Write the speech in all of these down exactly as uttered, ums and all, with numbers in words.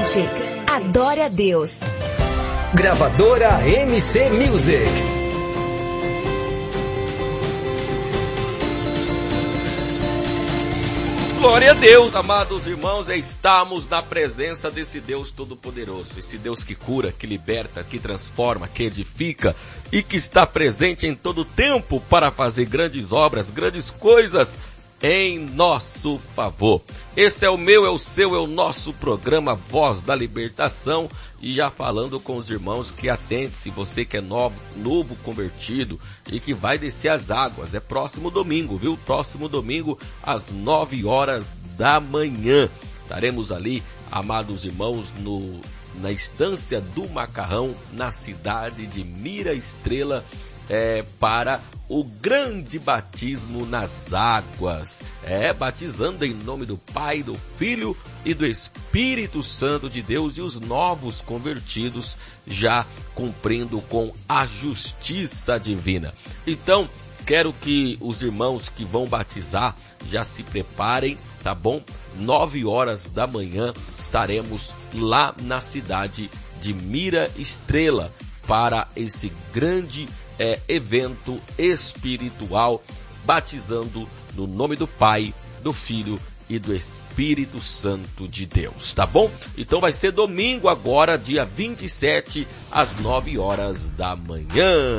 Cante, adore a Deus. Gravadora M C Music. Glória a Deus, amados irmãos, estamos na presença desse Deus Todo-Poderoso, esse Deus que cura, que liberta, que transforma, que edifica e que está presente em todo tempo para fazer grandes obras, grandes coisas em nosso favor. Esse é o meu, é o seu, é o nosso programa Voz da Libertação, e já falando com os irmãos que atente-se, você que é novo, novo convertido e que vai descer as águas, é próximo domingo, viu? Próximo domingo às nove horas da manhã. Estaremos ali, amados irmãos, no, na Estância do Macarrão, na cidade de Mira Estrela, É, para o grande batismo nas águas, é, batizando em nome do Pai, do Filho e do Espírito Santo de Deus, e os novos convertidos já cumprindo com a justiça divina. Então, quero que os irmãos que vão batizar já se preparem, tá bom? Nove horas da manhã estaremos lá na cidade de Mira Estrela para esse grande É, evento espiritual, batizando no nome do Pai, do Filho e do Espírito Santo de Deus, tá bom? Então vai ser domingo agora, dia vinte e sete, às nove horas da manhã.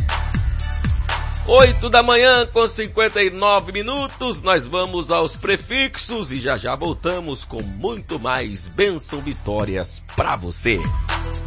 Oito da manhã com cinquenta e nove minutos, nós vamos aos prefixos e já já voltamos com muito mais bênção, vitórias para você.